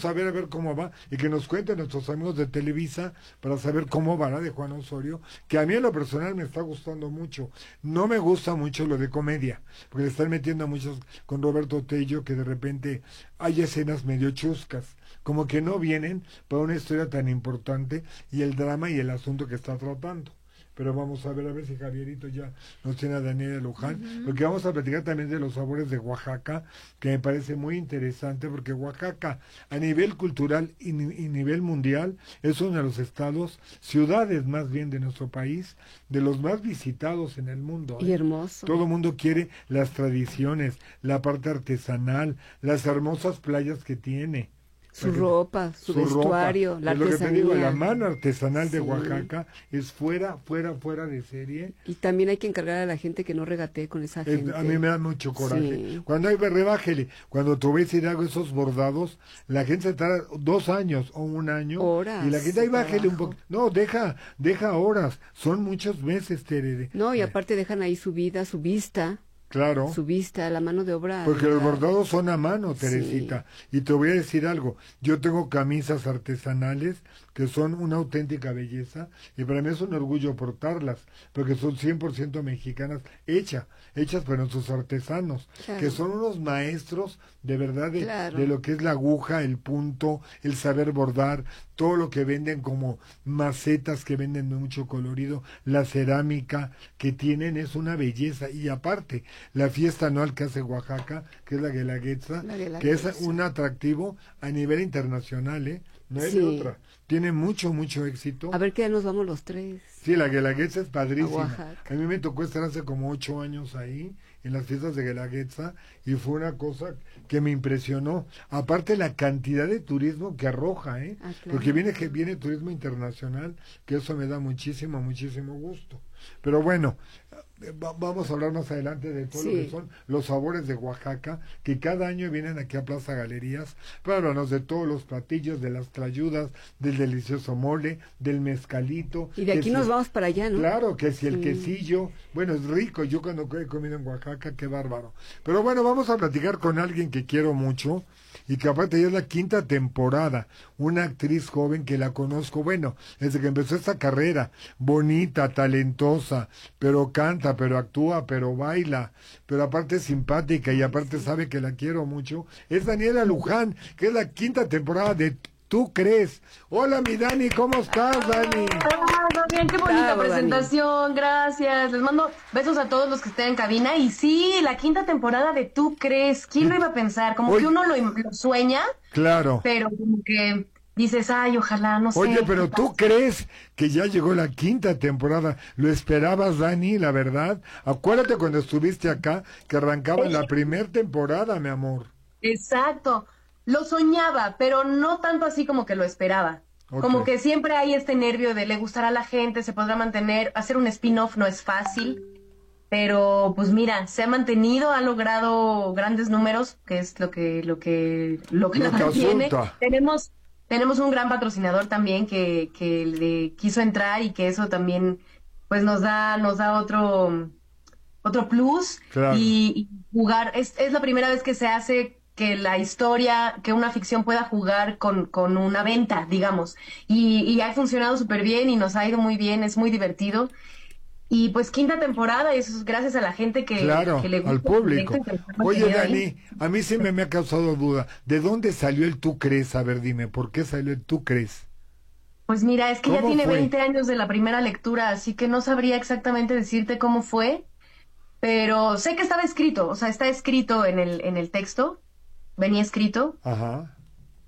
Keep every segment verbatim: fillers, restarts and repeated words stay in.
a ver a ver cómo va y que nos cuenten nuestros amigos de Televisa para saber cómo va la de Juan Osorio, que a mí en lo personal me está gustando mucho. No me gusta mucho lo de comedia, porque le están metiendo a muchos con Roberto Tello, que de repente hay escenas medio chuscas, como que no vienen para una historia tan importante y el drama y el asunto que está tratando. Pero vamos a ver, a ver si Javierito ya nos tiene a Daniela Luján, uh-huh. Porque vamos a platicar también de los sabores de Oaxaca, que me parece muy interesante, porque Oaxaca, a nivel cultural y, y nivel mundial, es uno de los estados, ciudades más bien de nuestro país, de los más visitados en el mundo. ¿eh? Y hermoso. Todo el mundo quiere las tradiciones, la parte artesanal, las hermosas playas que tiene. Su ropa, su, su vestuario, ropa. La es artesanía. Lo que te digo, la mano artesanal sí. de Oaxaca es fuera, fuera, fuera de serie. Y también hay que encargar a la gente que no regatee con esa gente. Es, a mí me da mucho coraje. Sí. Cuando hay, rebájele, cuando tú ves ir hago esos bordados, la gente se tarda dos años o un año. Horas. Y la gente ahí bájele un poco. No, deja, deja horas. Son muchos meses, Tere. No, y aparte dejan ahí su vida, su vista. Claro. Su vista, la mano de obra. Porque los bordados son a mano, Teresita. Sí. Y te voy a decir algo. Yo tengo camisas artesanales que son una auténtica belleza y para mí es un orgullo portarlas, porque son cien por ciento mexicanas, hechas, hechas por nuestros artesanos, claro. Que son unos maestros de verdad de, claro. de lo que es la aguja, el punto, el saber bordar, todo lo que venden como macetas que venden de mucho colorido, la cerámica que tienen es una belleza. Y aparte, la fiesta anual que hace Oaxaca, que es la Guelaguetza, la Guelaguetza. Que es un atractivo a nivel internacional, ¿eh? No hay sí. de otra. Tiene mucho, mucho éxito. A ver que ya nos vamos los tres. Sí, la Guelaguetza es padrísima. A, a mí me tocó estar hace como ocho años ahí, en las fiestas de Guelaguetza, y fue una cosa que me impresionó. Aparte la cantidad de turismo que arroja, ¿eh? Ah, claro. Porque viene, que viene turismo internacional, que eso me da muchísimo, muchísimo gusto. Pero bueno, vamos a hablar más adelante de todo sí. lo que son los sabores de Oaxaca, que cada año vienen aquí a Plaza Galerías para hablarnos de todos los platillos, de las tlayudas, del delicioso mole, del mezcalito. Y de aquí nos si, vamos para allá, ¿no? Claro, que si el sí. quesillo, bueno, es rico, yo cuando he comido en Oaxaca, qué bárbaro. Pero bueno, vamos a platicar con alguien que quiero mucho, y que aparte ya es la quinta temporada, una actriz joven que la conozco, bueno, desde que empezó esta carrera, bonita, talentosa, pero canta, pero actúa, pero baila, pero aparte es simpática y aparte sabe que la quiero mucho, es Daniela Luján, que es la quinta temporada de ¿Tú crees? Hola, mi Dani, ¿cómo estás, Dani? Hola, bien, qué bonita Bravo, presentación, Dani. Gracias. Les mando besos a todos los que estén en cabina. Y sí, la quinta temporada de ¿Tú crees? ¿Quién lo iba a pensar? Como Oye, que uno lo, lo sueña. Claro. Pero como que dices, ay, ojalá, no sé. Oye, pero ¿tú crees que ya llegó la quinta temporada? ¿Lo esperabas, Dani, la verdad? Acuérdate cuando estuviste acá, que arrancaba la primera temporada, mi amor. Exacto. Lo soñaba, pero no tanto así como que lo esperaba. Okay. Como que siempre hay este nervio de le gustará a la gente, se podrá mantener. Hacer un spin-off no es fácil, pero pues mira, se ha mantenido, ha logrado grandes números, que es lo que lo que lo que la mantiene. Tenemos tenemos un gran patrocinador también que que le quiso entrar y que eso también pues nos da nos da otro otro plus. Claro. y, y jugar es es la primera vez que se hace que la historia, que una ficción pueda jugar con, con una venta, digamos. Y, y ha funcionado súper bien y nos ha ido muy bien, es muy divertido. Y pues quinta temporada, y eso es gracias a la gente que, claro, que le gusta. Al público. Oye, Dani, a mí siempre me ha causado duda. ¿De dónde salió el Tú crees? A ver, dime, ¿por qué salió el Tú crees? Pues mira, es que ya tiene fue? veinte años de la primera lectura, así que no sabría exactamente decirte cómo fue, pero sé que estaba escrito, o sea, está escrito en el, en el texto. Venía escrito. Ajá.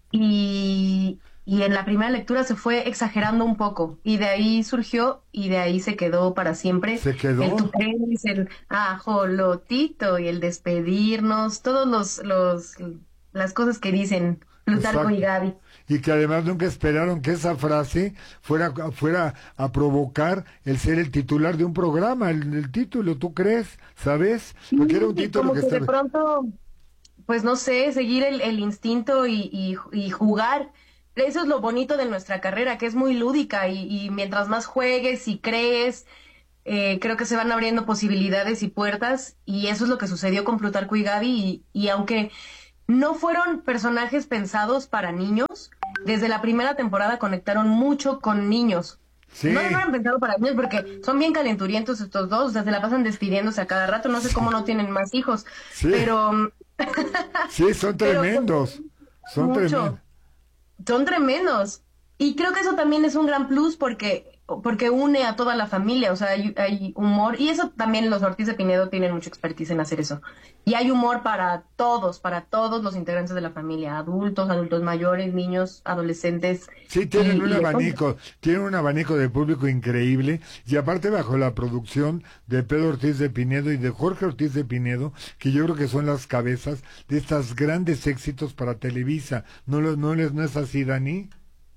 Y, y en la primera lectura se fue exagerando un poco. Y de ahí surgió y de ahí se quedó para siempre. ¿Se quedó? El tú crees, el ajolotito y el despedirnos, todos los, los las cosas que dicen Plutarco Exacto. y Gaby. Y que además nunca esperaron que esa frase fuera, fuera a provocar el ser el titular de un programa, el, el título, ¿tú crees? ¿Sabes? Porque sí, era un título como que, que estaba... de pronto... Pues no sé, seguir el, el instinto y, y, y jugar. Eso es lo bonito de nuestra carrera, que es muy lúdica y, y mientras más juegues y crees, eh, creo que se van abriendo posibilidades y puertas y eso es lo que sucedió con Plutarco y Gaby y, y aunque no fueron personajes pensados para niños. Desde la primera temporada conectaron mucho con niños. Sí. No, no eran pensados para niños porque son bien calenturientos estos dos, o sea, se la pasan despidiéndose a cada rato, no sé cómo no tienen más hijos, Sí. pero... Sí, son pero- tremendos. Son Mucho. tremendos. Son tremendos. Y creo que eso también es un gran plus porque porque une a toda la familia, o sea, hay, hay humor, y eso también los Ortiz de Pinedo tienen mucha expertise en hacer eso. Y hay humor para todos, para todos los integrantes de la familia, adultos, adultos mayores, niños, adolescentes. Sí, tienen y- un y de todo. abanico, tienen un abanico de público increíble, y aparte bajo la producción de Pedro Ortiz de Pinedo y de Jorge Ortiz de Pinedo, que yo creo que son las cabezas de estos grandes éxitos para Televisa. ¿No, lo- no, les, no es así, Dani?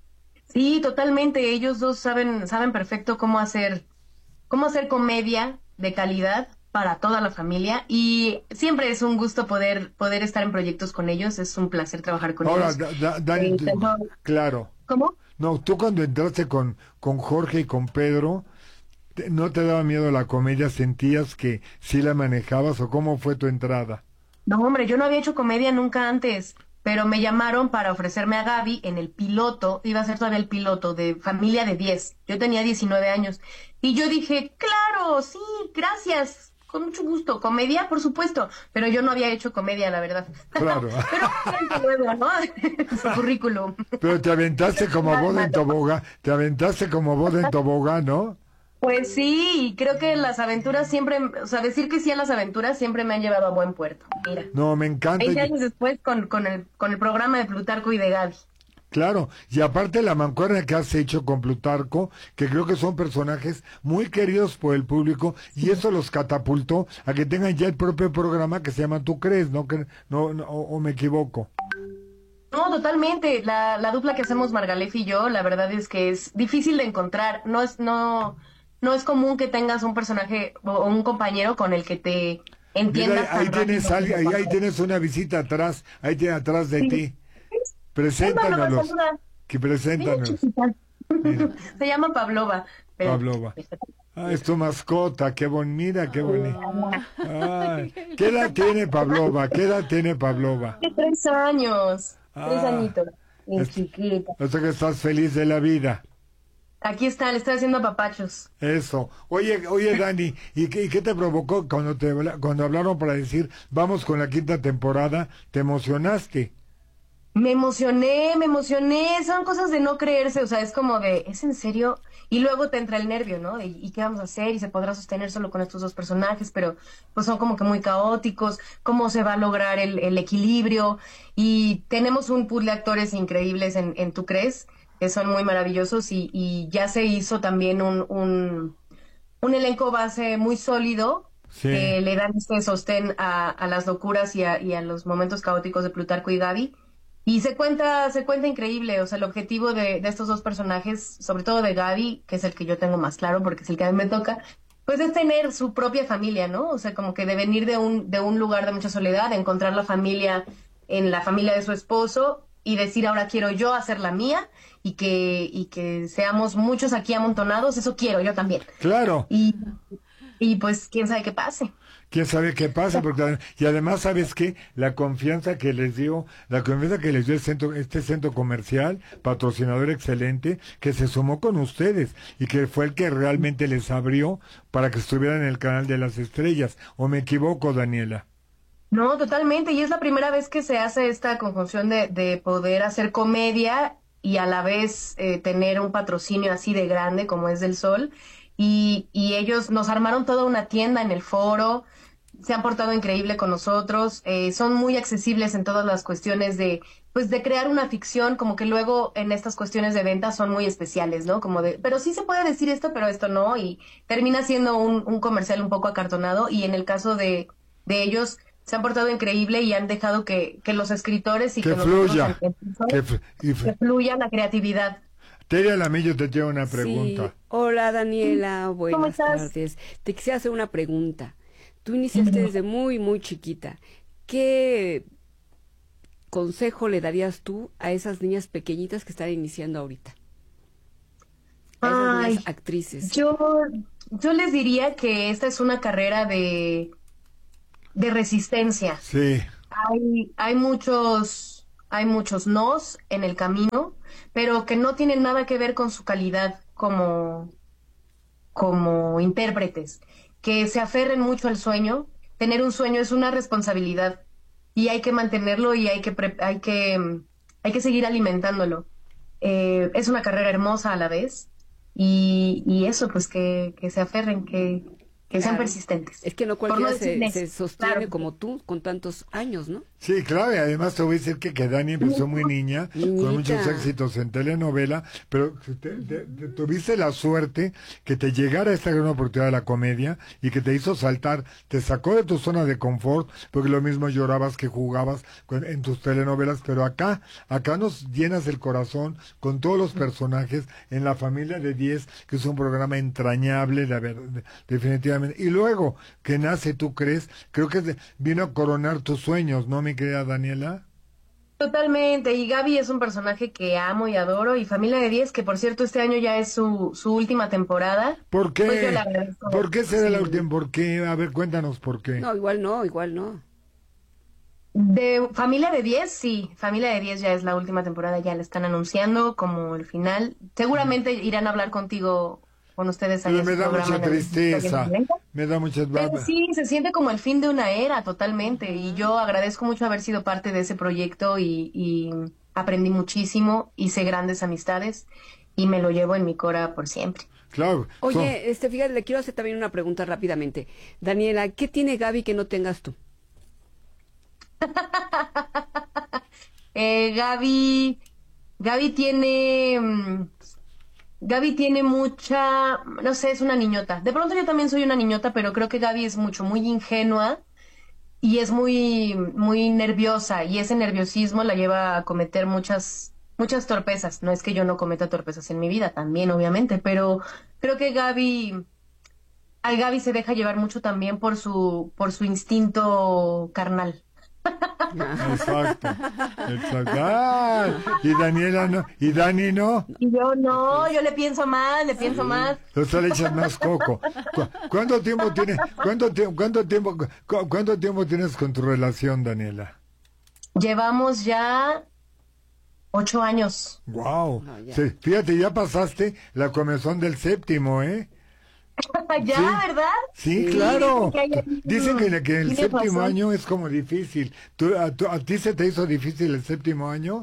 Sí, totalmente. Ellos dos saben, saben perfecto cómo hacer, cómo hacer comedia de calidad para toda la familia. Y siempre es un gusto poder, poder estar en proyectos con ellos. Es un placer trabajar con Ahora, ellos. da- da- Dani, Eh, tú- tengo- claro. ¿Cómo? No, tú cuando entraste con, con Jorge y con Pedro, te- ¿no te daba miedo la comedia? ¿Sentías que sí la manejabas o cómo fue tu entrada? No, hombre, yo no había hecho comedia nunca antes, pero me llamaron para ofrecerme a Gaby en el piloto, iba a ser todavía el piloto de Familia de diez. Yo tenía diecinueve años. Y yo dije, claro, sí, gracias, con mucho gusto. Comedia, por supuesto, pero yo no había hecho comedia, la verdad. Claro. Pero luego, ¿no? Su currículum. Pero te aventaste como boda en tobogán, te aventaste como boda en tobogán, ¿no? Pues sí, y creo que las aventuras siempre, o sea, decir que sí a las aventuras siempre me han llevado a buen puerto. Mira. No, me encanta. veinte años después con, con, el, con el programa de Plutarco y de Gaby. Claro, y aparte la mancuerna que has hecho con Plutarco, que creo que son personajes muy queridos por el público, y eso los catapultó a que tengan ya el propio programa que se llama Tú Crees, ¿no? Que, no, no o, o me equivoco. No, totalmente. La, la dupla que hacemos Margalef y yo, la verdad es que es difícil de encontrar. No es, no, no es común que tengas un personaje o un compañero con el que te entiendas. Mira, ahí tan tienes rápido. alguien, ahí, ahí tienes una visita atrás, ahí tiene atrás de Sí. ti. Preséntanos. Pablo, saluda. Que Bien preséntanos. chiquita. Mira. Se llama Pavlova. pero- Pavlova. Ah, es tu mascota, qué bonita, mira, qué bonita. Ay, ¿qué edad tiene Pavlova? ¿Qué edad tiene Pavlova? Tiene tres años. Tres Ah. añitos. Bien Es- chiquita. O sea que estás feliz de la vida. Aquí está, le estoy haciendo papachos. Eso. Oye, oye, Dani, ¿y qué, y qué te provocó cuando te habla- cuando hablaron para decir vamos con la quinta temporada? ¿Te emocionaste? Me emocioné, me emocioné. Son cosas de no creerse, o sea, es como de, ¿es en serio? Y luego te entra el nervio, ¿no? ¿Y, y qué vamos a hacer? Y se podrá sostener solo con estos dos personajes, pero pues son como que muy caóticos. ¿Cómo se va a lograr el, el equilibrio? Y tenemos un pool de actores increíbles en, en Tú Crees, que son muy maravillosos y, y ya se hizo también un, un, un elenco base muy sólido. Sí. Que le dan este sostén a, a las locuras y a, y a los momentos caóticos de Plutarco y Gaby. Y se cuenta, se cuenta increíble, o sea, el objetivo de, de estos dos personajes, sobre todo de Gaby, que es el que yo tengo más claro porque es el que a mí me toca, pues es tener su propia familia, ¿no? O sea, como que de venir de un, de un lugar de mucha soledad, de encontrar la familia en la familia de su esposo y decir ahora quiero yo hacer la mía y que, y que seamos muchos aquí amontonados, eso quiero yo también. Claro. Y, y pues quién sabe qué pase. ¿Quién sabe qué pasa? Porque, y además, ¿sabes qué? La confianza que les dio, la confianza que les dio el centro, este centro comercial, patrocinador excelente, que se sumó con ustedes y que fue el que realmente les abrió para que estuvieran en el canal de las estrellas. ¿O me equivoco, Daniela? No, totalmente. Y es la primera vez que se hace esta conjunción de, de poder hacer comedia y a la vez eh, tener un patrocinio así de grande como es del Sol. Y, y ellos nos armaron toda una tienda en el foro, se han portado increíble con nosotros, eh, son muy accesibles en todas las cuestiones de, pues de crear una ficción, como que luego en estas cuestiones de venta son muy especiales, ¿no? Como de, pero sí se puede decir esto, pero esto no, y termina siendo un, un comercial un poco acartonado, y en el caso de, de ellos se han portado increíble y han dejado que, que los escritores y que que, fluya, nosotros, que, fl- y fl- que fluya la creatividad. Teria Lamillo te tiene una pregunta. Sí. Hola Daniela, buenas estás? tardes. Te quisiera hacer una pregunta. Tú iniciaste desde muy, muy chiquita. ¿Qué consejo le darías tú a esas niñas pequeñitas que están iniciando ahorita? A esas Ay, niñas actrices. Yo, yo les diría que esta es una carrera de, de resistencia. Sí, hay, hay muchos, hay muchos nos en el camino, pero que no tienen nada que ver con su calidad como, como intérpretes, que se aferren mucho al sueño. Tener un sueño es una responsabilidad y hay que mantenerlo y hay que, pre- hay que, hay que seguir alimentándolo. Eh, es una carrera hermosa a la vez y, y eso, pues que, que se aferren, que, que sean Claro. persistentes. Es que no Por cualquiera no decir se, necio. se sostiene Claro. como tú con tantos años, ¿no? Sí, claro, y además te voy a decir que, que Dani empezó muy niña, Niñita. con muchos éxitos en telenovela, pero te- te- te- tuviste la suerte que te llegara esta gran oportunidad de la comedia y que te hizo saltar, te sacó de tu zona de confort, porque lo mismo llorabas que jugabas con- en tus telenovelas, pero acá, acá nos llenas el corazón con todos los personajes en La Familia de diez, que es un programa entrañable, la verdad, definitivamente. Y luego, que nace Tú Crees, creo que de- vino a coronar tus sueños, ¿no, mi querida Daniela? Totalmente, y Gaby es un personaje que amo y adoro, y Familia de diez, que por cierto este año ya es su, su última temporada. ¿Por qué? Pues yo le agradezco. ¿Por qué será la Sí. última? ¿Por qué? A ver, cuéntanos por qué. No, igual no, igual no. De Familia de diez, sí, Familia de diez ya es la última temporada, ya la están anunciando como el final. Seguramente irán a hablar contigo, con ustedes ahí Pero en me su da programa mucha en el- tristeza, me da mucha... Pero sí, se siente como el fin de una era totalmente y yo agradezco mucho haber sido parte de ese proyecto y, y aprendí muchísimo, hice grandes amistades y me lo llevo en mi cora por siempre. Claro. son- Oye, este, fíjate, le quiero hacer también una pregunta rápidamente. Daniela, ¿qué tiene Gaby que no tengas tú? Eh, Gaby, Gaby tiene, mm, Gaby tiene mucha, no sé, es una niñota. De pronto yo también soy una niñota, pero creo que Gaby es mucho, muy ingenua y es muy, muy nerviosa y ese nerviosismo la lleva a cometer muchas, muchas torpezas. No es que yo no cometa torpezas en mi vida, también obviamente, pero creo que Gaby, al Gaby se deja llevar mucho también por su, por su instinto carnal. Exacto, exacto. Ah, y Daniela no, y Dani no, Y yo no, yo le pienso más, le pienso más. o sea, le echas más coco. ¿Cu- ¿Cuánto tiempo tiene, cuánto, tie- cuánto tiempo, cu- cuánto tiempo tienes con tu relación, Daniela? Llevamos ya ocho años. Wow. No, ya. Sí, fíjate, ya pasaste la comezón del séptimo, ¿eh? ya, Sí. ¿verdad? Sí, Sí, claro. dicen que hay- Dicen que, que el tienes séptimo razón. año es como difícil. ¿Tú, a, tú- ¿A ti se te hizo difícil el séptimo año?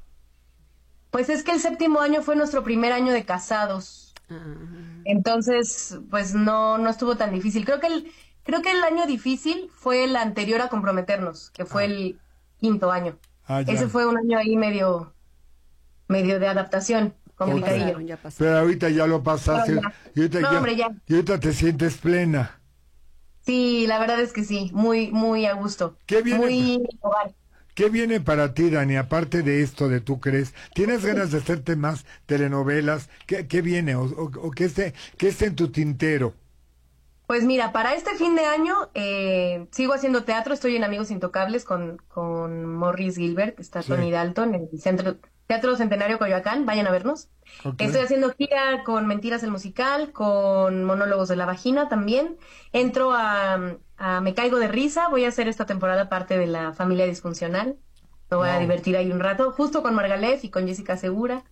Pues es que el séptimo año fue nuestro primer año de casados. Ah, Entonces, pues no, no estuvo tan difícil. Creo que el, creo que el año difícil fue el anterior a comprometernos, que fue el quinto año. Ah, ya. Ese fue un año ahí medio, medio de adaptación, ya complicadillo. pasaron, ya pasaron. Pero ahorita ya lo pasaste. No, ya. Y ahorita, No, ya- hombre, ya. y ahorita te sientes plena. Sí, la verdad es que sí, muy, muy a gusto. Qué bien. Muy hogar. ¿Qué viene para ti, Dani, aparte de esto de Tú Crees? ¿Tienes ganas de hacerte más telenovelas? ¿Qué, qué viene? ¿O, o- o qué, esté, qué está en tu tintero? Pues mira, para este fin de año eh, sigo haciendo teatro, estoy en Amigos Intocables con, con Morris Gilbert, está Sí. Tony Dalton en el Centro Teatro Centenario Coyoacán, vayan a vernos. Ok. Estoy haciendo gira con Mentiras el Musical, con Monólogos de la Vagina también. Entro a, a Me Caigo de Risa, voy a hacer esta temporada parte de la familia disfuncional. Me voy a Wow. divertir ahí un rato, justo con Margalef y con Jessica Segura.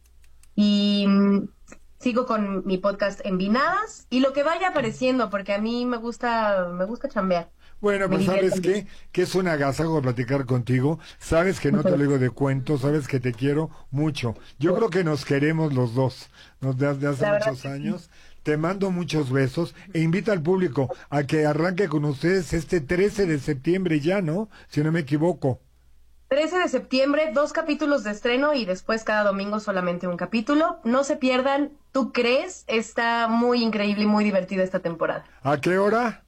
Y mm, sigo con mi podcast Envinadas y lo que vaya apareciendo, porque a mí me gusta, me gusta chambear. Bueno, Me pues sabes divierto qué, que es un agasajo platicar contigo. Sabes que no te lo digo de cuento, sabes que te quiero mucho. Yo creo que nos queremos los dos, nos de, de hace La verdad muchos que sí. años. Te mando muchos besos e invita al público a que arranque con ustedes este trece de septiembre ya, ¿no? Si no me equivoco. trece de septiembre, dos capítulos de estreno y después cada domingo solamente un capítulo. No se pierdan, ¿Tú Crees? Está muy increíble y muy divertida esta temporada. ¿A qué hora?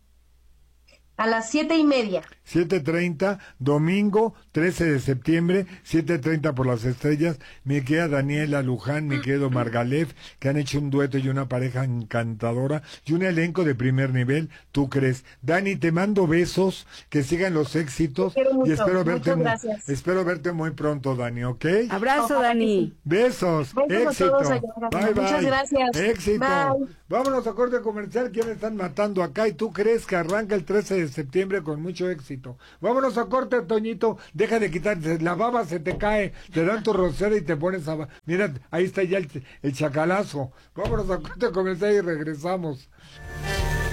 A las siete y media. siete treinta, domingo trece de septiembre, siete treinta por las estrellas. Mi querida Daniela Luján, mi querido Margalef, que han hecho un dueto y una pareja encantadora y un elenco de primer nivel. ¿Tú crees? Dani, te mando besos, que sigan los éxitos Te quiero mucho, y espero verte, muchas muy, gracias. espero verte muy pronto, Dani, ¿ok? Abrazo, Ojalá que Dani. sí. Besos, Besos a éxito. todos allá. Bye, bye. Muchas gracias. Éxito. Bye. Vámonos a corte comercial, que me están matando acá y tú crees que arranca el trece de septiembre con mucho éxito. Vámonos a corte, Toñito, deja de quitarte, la baba se te cae, te dan tu rosera y te pones a... Mira, ahí está ya el, el chacalazo. Vámonos a corte comercial y regresamos.